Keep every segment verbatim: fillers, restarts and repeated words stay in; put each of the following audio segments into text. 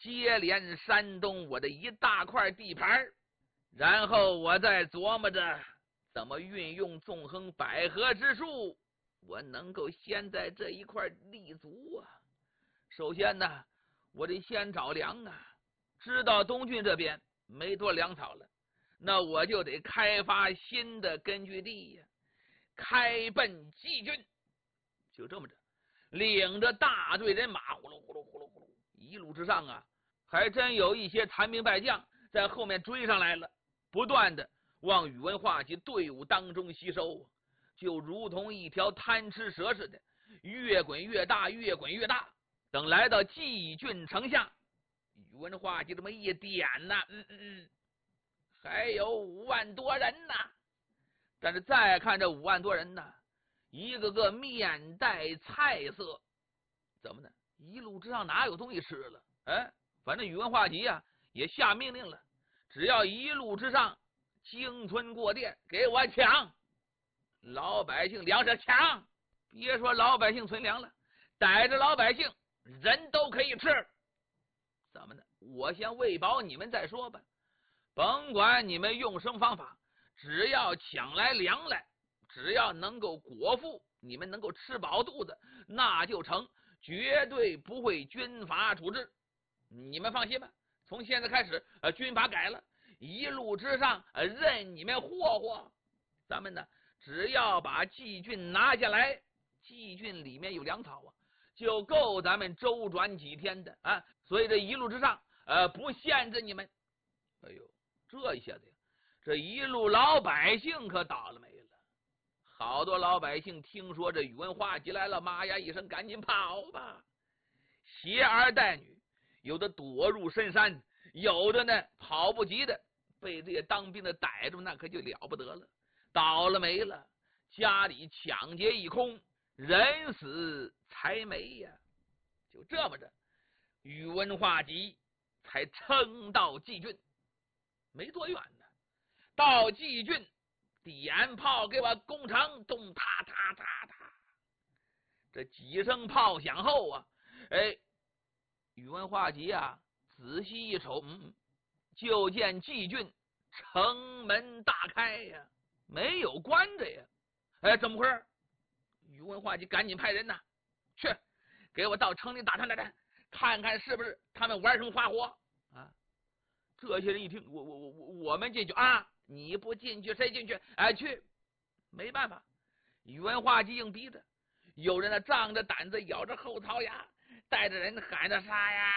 接连山东我的一大块地盘，然后我再琢磨着怎么运用纵横捭阖之术，我能够先在这一块立足啊。首先呢，我得先找粮啊，知道东郡这边没多粮草了，那我就得开发新的根据地呀，开奔蓟郡。就这么着，领着大队人马呼噜呼噜呼噜呼噜，一路之上啊，还真有一些残兵败将在后面追上来了，不断的往宇文化及队伍当中吸收，就如同一条贪吃蛇似的，越滚越大，越滚越大。等来到蓟郡城下，宇文化及这么一点呢，嗯嗯嗯，还有五万多人呢。但是再看这五万多人呢，一个个面带菜色，怎么呢？一路之上哪有东西吃了？哎，反正宇文化及啊也下命令了，只要一路之上经村过店，给我抢！老百姓粮食抢！别说老百姓存粮了，逮着老百姓人都可以吃。怎么呢？我先喂饱你们再说吧，甭管你们用什么方法，只要抢来粮来，只要能够果腹，你们能够吃饱肚子，那就成，绝对不会军法处置。你们放心吧，从现在开始，呃，军法改了，一路之上，呃，任你们霍霍。咱们呢，只要把蓟郡拿下来，蓟郡里面有粮草啊，就够咱们周转几天的啊。所以这一路之上，呃，不限制你们。哎呦，这一下子呀，这一路老百姓可倒了霉了。好多老百姓听说这宇文化及来了，妈呀一声，赶紧跑吧！携儿带女，有的躲入深山，有的呢跑不及的，被这些当兵的逮住，那可就了不得了，倒了霉了，家里抢劫一空，人死财没呀。就这么着，宇文化及才撑到蓟郡，没多远呢。到蓟郡，点炮给我攻城，咚踏踏踏踏。这几声炮响后啊，哎，宇文化及啊，仔细一瞅，嗯，就见蓟郡城门大开呀，没有关着呀。哎，怎么回事？宇文化及赶紧派人呐，去给我到城里打探打探，看看是不是他们玩什么花活啊？这些人一听，我我我我们进去啊，你不进去谁进去？哎，去，没办法，宇文化及硬逼着。有人呢仗着胆子，咬着后槽牙，带着人喊着杀呀！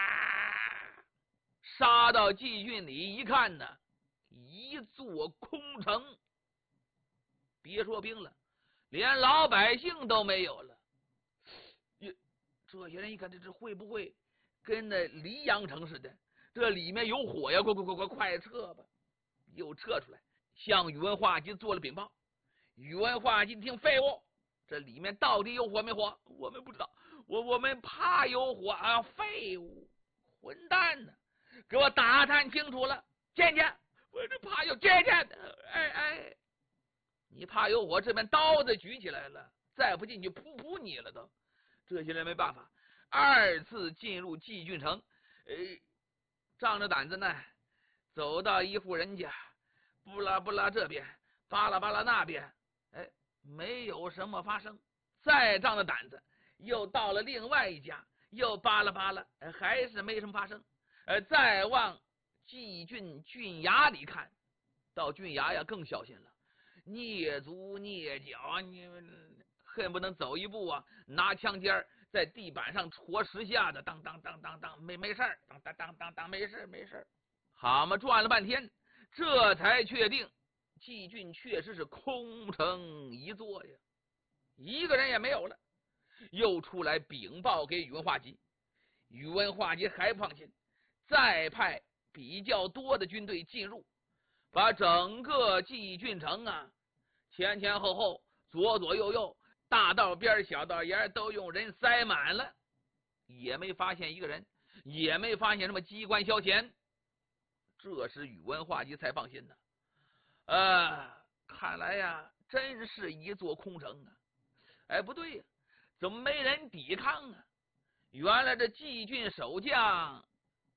杀到蓟郡里一看呢，一座空城，别说兵了，连老百姓都没有了。这些人一看，这这会不会跟那黎阳城似的？这里面有火呀！快快快快快撤吧！又撤出来，向宇文化及做了禀报。宇文化及听废物，这里面到底有火没火？我们不知道，我我们怕有火啊！废物，混蛋呢！给我打探清楚了，见见！我这怕有见见！哎哎，你怕有火，这边刀子举起来了，再不进去扑扑你了都。这些人没办法，二次进入蓟郡城，哎，仗着胆子呢，走到一户人家，不拉不拉这边，巴拉巴拉那边，哎，没有什么发生。再仗着胆子，又到了另外一家，又巴拉巴拉，哎，还是没什么发生。呃，再往蓟郡郡衙里看，到郡衙呀更小心了，蹑足蹑脚，你恨不能走一步啊，拿枪尖在地板上戳十下的，当当当当当，没没事儿，当当当当当，没事没事。好嘛，转了半天，这才确定蓟郡确实是空城一座呀，一个人也没有了。又出来禀报给宇文化及，宇文化及还不放心，再派比较多的军队进入，把整个蓟郡城啊，前前后后、左左右右、大道边、小道沿都用人塞满了，也没发现一个人，也没发现什么机关消遣。这时宇文化及才放心呢。呃，看来呀，真是一座空城啊！哎，不对呀，怎么没人抵抗啊？原来这蓟郡守将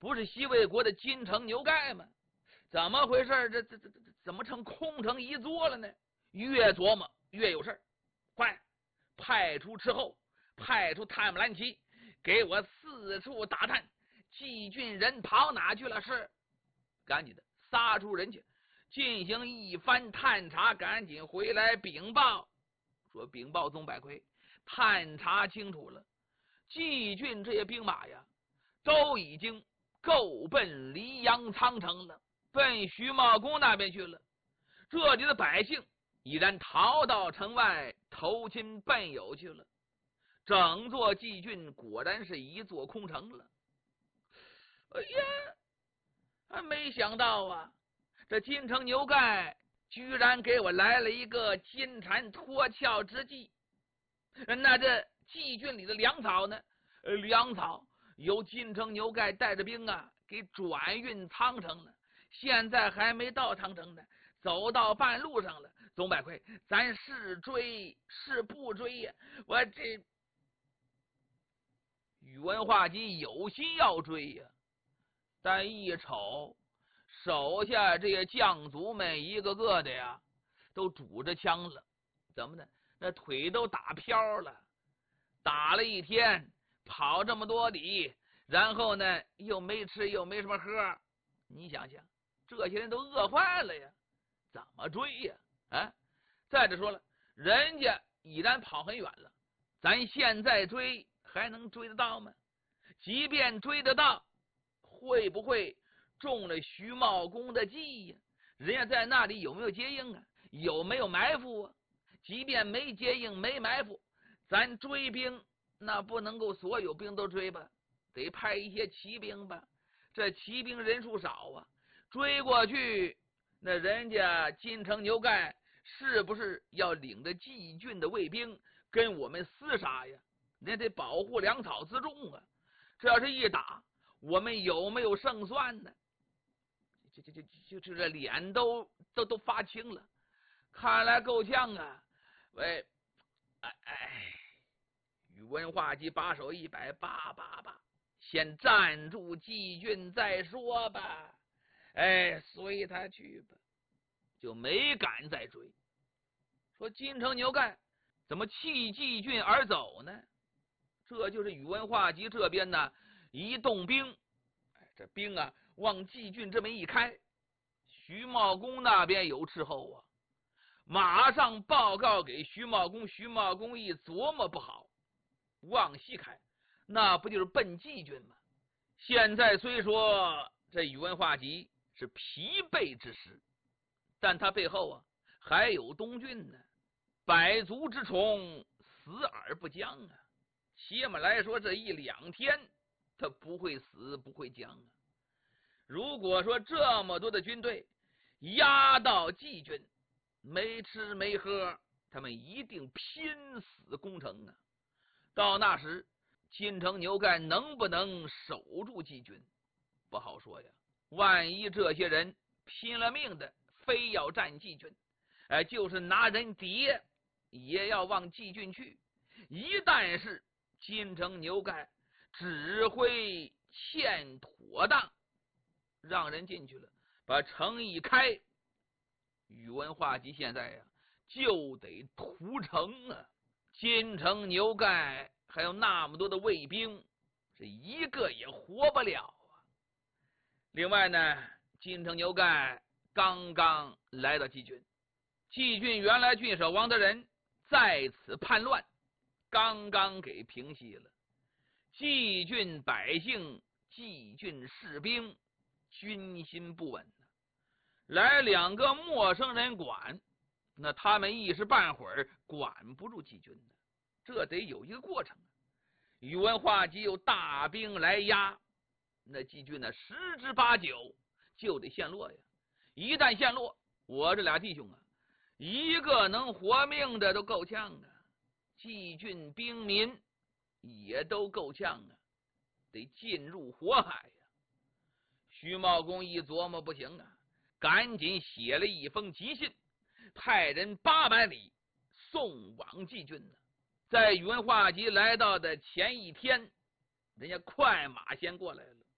不是西魏国的金城牛盖吗？怎么回事？这这这这怎么成空城一座了呢？越琢磨越有事儿，快派出斥候，派出探木蓝旗，给我四处打探，季郡人跑哪去了？是，赶紧的撒出人去进行一番探查，赶紧回来禀报，说禀报宗百魁，探查清楚了，季郡这些兵马呀，都已经够奔黎阳苍城了，奔徐茂公那边去了。这里的百姓已然逃到城外投亲奔友去了，整座季郡果然是一座空城了。哎呀，没想到啊，这金城牛盖居然给我来了一个金蝉脱壳之计。那这季郡里的粮草呢？粮草由金城牛盖带着兵啊给转运苍城了，现在还没到苍城呢，走到半路上了。宗百魁，咱是追是不追呀？我这宇文化及有心要追呀，但一瞅手下这些将卒们一个个的呀都拄着枪了，怎么呢？那腿都打飘了，打了一天，跑这么多里，然后呢又没吃又没什么喝，你想想这些人都饿坏了呀，怎么追呀？啊！再者说了，人家已然跑很远了，咱现在追还能追得到吗？即便追得到，会不会中了徐茂公的计呀？人家在那里有没有接应啊？有没有埋伏啊？即便没接应没埋伏，咱追兵那不能够所有兵都追吧，得派一些骑兵吧。这骑兵人数少啊，追过去，那人家金城牛盖是不是要领着季郡的卫兵跟我们厮杀呀？人家得保护粮草辎重啊。这要是一打，我们有没有胜算呢？这这这就就这脸都都都发青了，看来够呛啊！喂，哎哎，宇文化及把手一摆，罢罢罢，先站住季郡再说吧。哎，随他去吧，就没敢再追。说金城牛盖怎么弃季郡而走呢？这就是宇文化及这边呢一动兵，哎，这兵啊往季郡这么一开，徐茂公那边有斥候啊，马上报告给徐茂公。徐茂公一琢磨，不好，往西开，那不就是奔季郡吗？现在虽说这宇文化及是疲惫之时，但他背后啊还有东郡呢，百足之虫，死而不僵啊。起码来说，这一两天他不会死不会僵啊。如果说这么多的军队压到季郡，没吃没喝，他们一定拼死攻城啊。到那时金城牛盖能不能守住季郡不好说呀。万一这些人拼了命的非要占季郡，哎，就是拿人叠也要往季郡去。一旦是金城牛盖指挥欠妥当，让人进去了，把城一开，宇文化及现在呀就得屠城啊。金城牛盖还有那么多的卫兵，是一个也活不了啊。另外呢，金城牛盖刚刚来到季郡，季郡原来郡守王德仁在此叛乱，刚刚给平息了。季郡百姓、季郡士兵军心不稳，来两个陌生人管，那他们一时半会儿管不住季郡的，这得有一个过程。宇文化及有大兵来压，那季郡呢十之八九就得陷落呀。一旦陷落，我这俩弟兄啊，一个能活命的都够呛啊，季郡兵民也都够呛啊，得进入火海呀。徐茂公一琢磨，不行啊，赶紧写了一封急信，派人八百里送往季郡呢。在宇文化及来到的前一天，人家快马先过来了，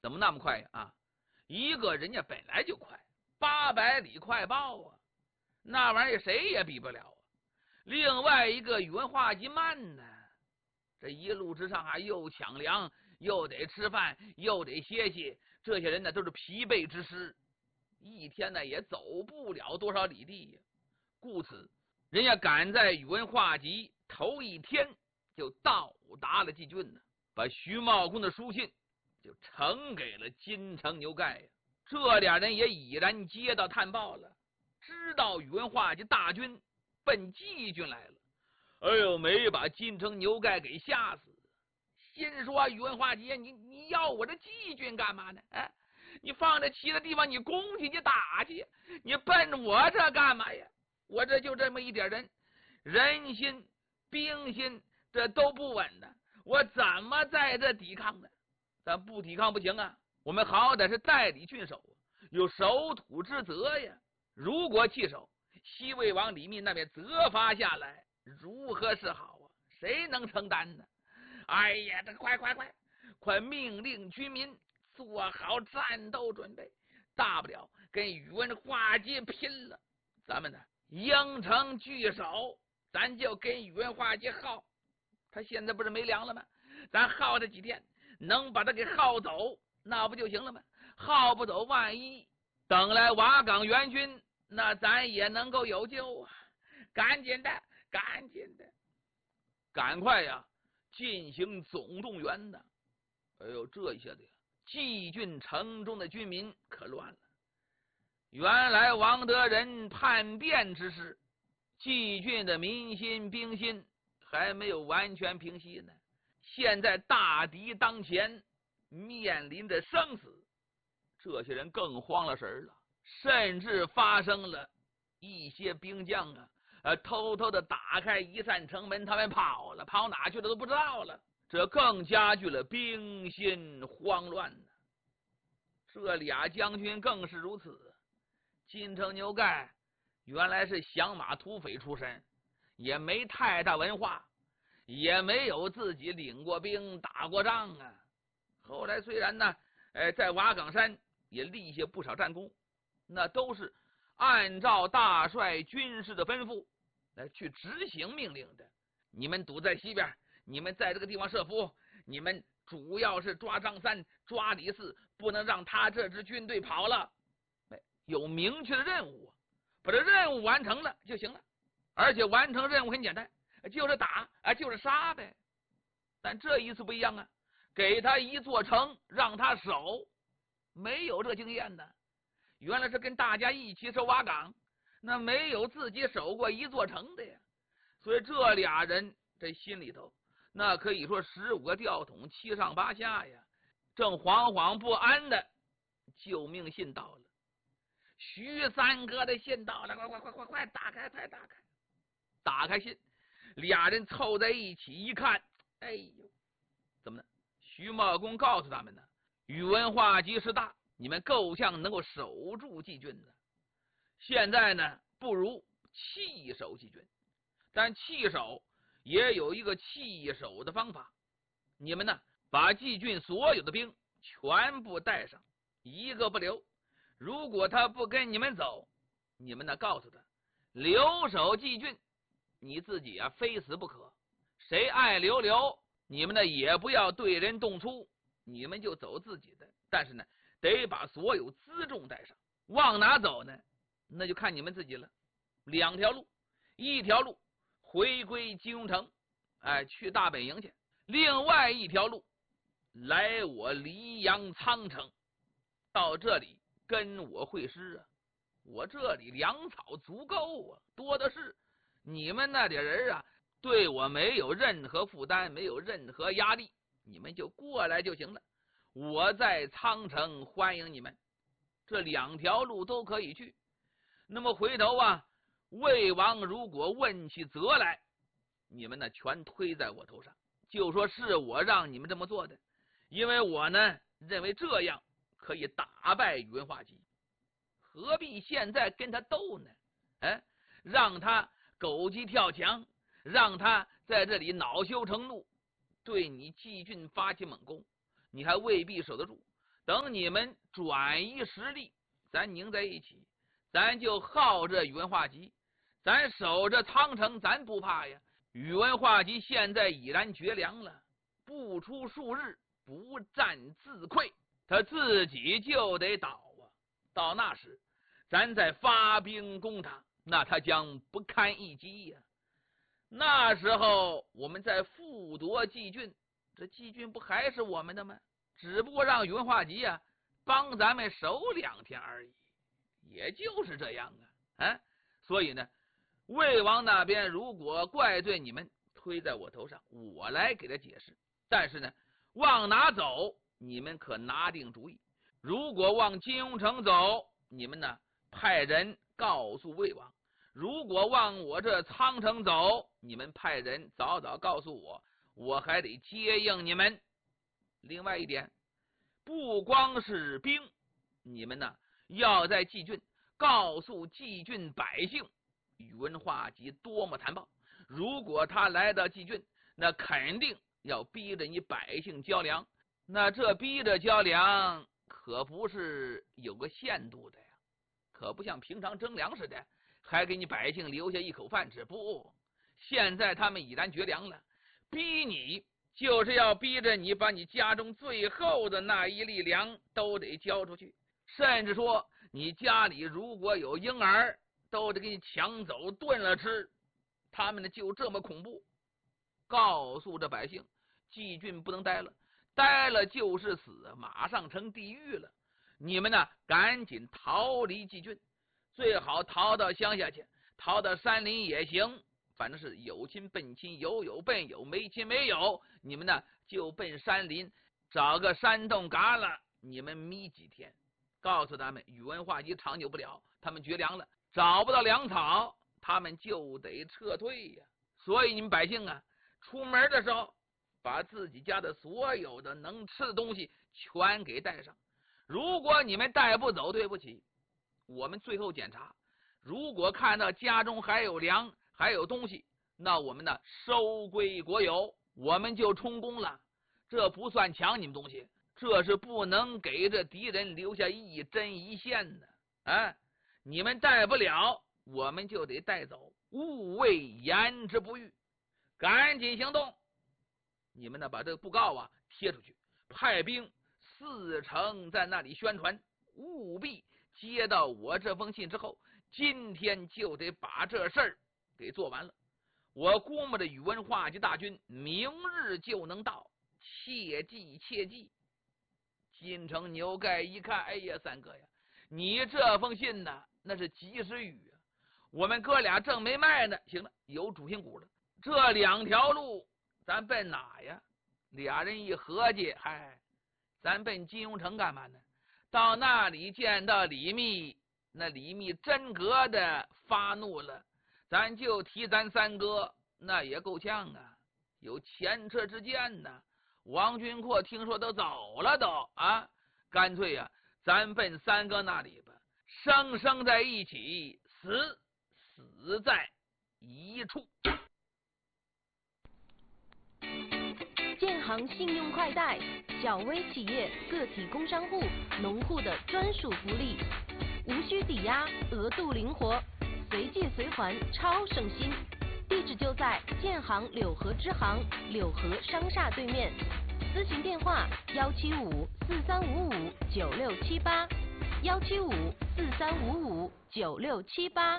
怎么那么快呀？啊，一个人家本来就快，八百里快报啊，那玩意儿谁也比不了啊。另外一个宇文化及慢呢，这一路之上啊，又抢粮，又得吃饭，又得歇息，这些人呢都是疲惫之师，一天呢也走不了多少里地呀。故此，人家赶在宇文化及头一天就到达了蓟郡呢，把徐茂公的书信就呈给了金城牛盖呀。这俩人也已然接到探报了，知道宇文化及大军奔蓟郡来了。哎呦，没把金城牛盖给吓死，心说宇文化及，你你要我这蓟郡干嘛呢？哎，你放在其他地方你攻去，你打去，你奔我这干嘛呀？我这就这么一点人，人心兵心这都不稳的，我怎么在这抵抗呢？咱不抵抗不行啊，我们好歹是代理郡守，有守土之责呀。如果弃守，西魏王李密那边责罚下来，如何是好啊？谁能承担呢？哎呀，这快快快快命令军民做好战斗准备，大不了跟宇文化及拼了。咱们呢应城据守，咱就跟宇文化及耗。他现在不是没粮了吗？咱耗他几天，能把他给耗走，那不就行了吗？耗不走，万一等来瓦岗援军，那咱也能够有救啊！赶紧的，赶紧的，赶快呀，进行总动员的。哎呦，这一下子呀，蓟郡城中的军民可乱了。原来王德仁叛变之事，蓟郡的民心兵心还没有完全平息呢。现在大敌当前，面临着生死，这些人更慌了神了，甚至发生了一些兵将啊，呃，偷偷的打开一扇城门，他们跑了，跑哪去了都不知道了。这更加剧了兵心慌乱呢。这俩将军更是如此。金城牛盖原来是响马土匪出身，也没太大文化，也没有自己领过兵打过仗啊。后来虽然呢，呃，在瓦岗山也立下不少战功，那都是按照大帅军事的吩咐来去执行命令的。你们堵在西边，你们在这个地方设伏，你们主要是抓张三，抓李四，不能让他这支军队跑了。有明确的任务，把这任务完成了就行了。而且完成任务很简单，就是打啊，就是杀呗。但这一次不一样啊，给他一座城让他守，没有这经验的。原来是跟大家一起守瓦岗，那没有自己守过一座城的呀。所以这俩人这心里头，那可以说十五个吊桶，七上八下呀。正惶惶不安的，救命信到了。徐三哥的信到了，快快快快快打开，快打开！打开信，俩人凑在一起一看，哎呦，怎么呢？徐茂公告诉他们呢，宇文化及势大，你们够呛能够守住蓟郡的。现在呢，不如弃守蓟郡，但弃守也有一个弃守的方法。你们呢，把蓟郡所有的兵全部带上，一个不留。如果他不跟你们走，你们呢告诉他留守蓟郡，你自己啊非死不可。谁爱留留，你们呢也不要对人动粗，你们就走自己的。但是呢，得把所有辎重带上。往哪走呢？那就看你们自己了。两条路，一条路回归金庸城，哎，去大本营去；另外一条路来我黎阳苍城，到这里跟我会师啊，我这里粮草足够啊，多的是。你们那点人啊，对我没有任何负担，没有任何压力，你们就过来就行了。我在苍城欢迎你们，这两条路都可以去。那么回头啊，魏王如果问起责来，你们呢全推在我头上，就说是我让你们这么做的，因为我呢认为这样可以打败宇文化及，何必现在跟他斗呢？哎，让他狗急跳墙，让他在这里恼羞成怒，对你蓟郡发起猛攻，你还未必守得住。 等你们转移实力，咱拧在一起，咱就耗着宇文化及，咱守着苍城，咱不怕呀。宇文化及现在已然绝粮了，不出数日，不战自溃，他自己就得倒啊。到那时，咱再发兵攻他，那他将不堪一击呀。那时候我们再复夺冀郡，这冀郡不还是我们的吗？只不过让宇文化及啊帮咱们守两天而已，也就是这样啊。啊，所以呢，魏王那边如果怪罪你们推在我头上，我来给他解释。但是呢，往哪走，你们可拿定主意。如果往金庸城走，你们呢派人告诉魏王；如果往我这苍城走，你们派人早早告诉我，我还得接应你们。另外一点，不光是兵，你们呢要在冀郡告诉冀郡百姓宇文化及多么残暴。如果他来到冀郡，那肯定要逼着你百姓交粮。那这逼着交粮可不是有个限度的呀，可不像平常征粮似的，还给你百姓留下一口饭吃。不，现在他们已然绝粮了，逼你就是要逼着你把你家中最后的那一粒粮都得交出去，甚至说你家里如果有婴儿，都得给你抢走炖了吃。他们呢就这么恐怖，告诉这百姓，冀郡不能待了，待了就是死，马上成地狱了。你们呢赶紧逃离冀郡，最好逃到乡下去，逃到山林也行，反正是有亲奔亲，有友奔友，没亲没友，你们呢就奔山林，找个山洞旮旯，你们眯几天，告诉他们宇文化及长久不了，他们绝粮了，找不到粮草，他们就得撤退呀。所以你们百姓啊，出门的时候把自己家的所有的能吃的东西全给带上。如果你们带不走，对不起，我们最后检查，如果看到家中还有粮还有东西，那我们呢收归国有，我们就充公了。这不算抢你们东西，这是不能给这敌人留下一针一线的啊！你们带不了，我们就得带走，勿谓言之不预，赶紧行动！你们呢把这个布告啊贴出去，派兵四城在那里宣传，务必接到我这封信之后，今天就得把这事儿给做完了。我估摸着宇文化及大军明日就能到，切记切记。金城牛盖一看，哎呀，三哥呀，你这封信呢那是及时雨啊，我们哥俩正没卖呢。行了，有主心骨了，这两条路咱奔哪呀？俩人一合计，嗨，咱奔金庸城干嘛呢？到那里见到李密，那李密真格的发怒了，咱就提咱三哥，那也够呛啊，有前车之鉴呢。王君阔听说都走了都啊，干脆呀、啊，咱奔三哥那里吧，生生在一起，死死在一处。 建行信用快贷，小微企业、个体工商户、农户的专属福利，无需抵押，额度灵活，随借随还，超省心。地址就在建行柳河支行柳河商厦对面，咨询电话幺七五四三五五九六七八，幺七五四三五五九六七八。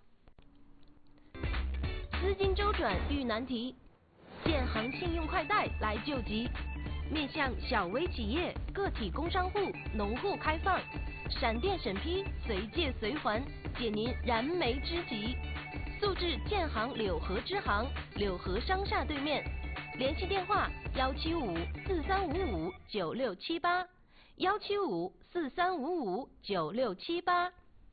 资金周转遇难题，建行信用快贷来救急，面向小微企业、个体工商户、农户开放，闪电审批，随借随还，解您燃眉之急。速至建行柳河支行柳河商厦对面，联系电话幺七五四三五五九六七八，幺七五四三五五九六七八。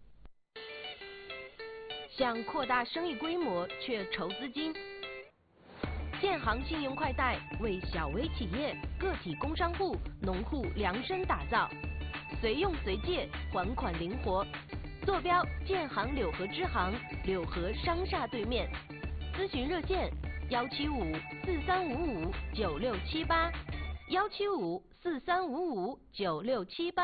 想扩大生意规模却筹资金，建行信用快贷为小微企业、个体工商户、农户量身打造，随用随借，还款灵活。坐标建行柳河支行柳河商厦对面，咨询热线幺七五四三五五九六七八， 幺七五四三五五九六七八。